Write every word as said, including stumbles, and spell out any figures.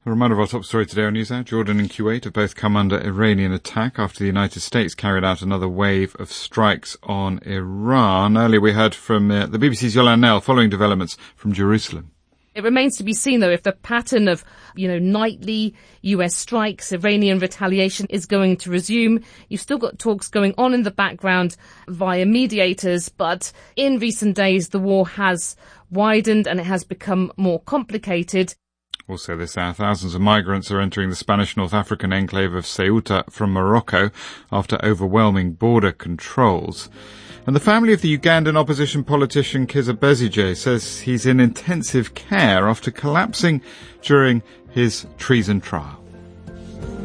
A reminder of our top story today on NewsHour. Jordan and Kuwait have both come under Iranian attack after the United States carried out another wave of strikes on Iran. Earlier we heard from uh, the B B C's Yolande Knell following developments from Jerusalem. It remains to be seen, though, if the pattern of, you know, nightly U S strikes, Iranian retaliation is going to resume. You've still got talks going on in the background via mediators, but in recent days the war has widened and it has become more complicated. Also this hour, thousands of migrants are entering the Spanish North African enclave of Ceuta from Morocco after overwhelming border controls. And the family of the Ugandan opposition politician Kizza Besigye says he's in intensive care after collapsing during his treason trial.